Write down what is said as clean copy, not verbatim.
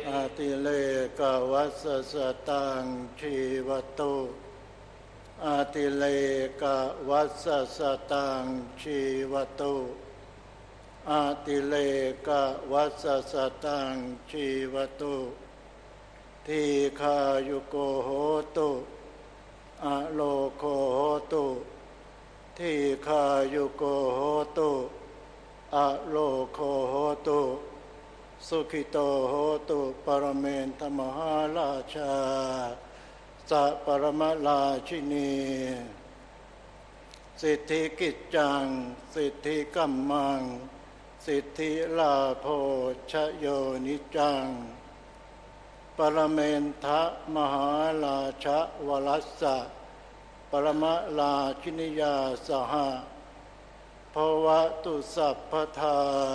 อาติเลกวัสสตังชีวตุอาติเลกวัสสตังชีวตุอาติเลกวัสสตังชีวตุทีฆายุโกโหตุอะโลโกโหตุทีฆายุโกโหตุอะโลโกโหตุสุขิโตโหตุปรเมนทมหาราชาสัพปรมราชินีสิทธิกิจจังสิทธิกัมมังสิทธิลาโภชโยนิจังปรเมนทะมหาราชวรัสสะปรมราชินียาสหภวตุสัพพทา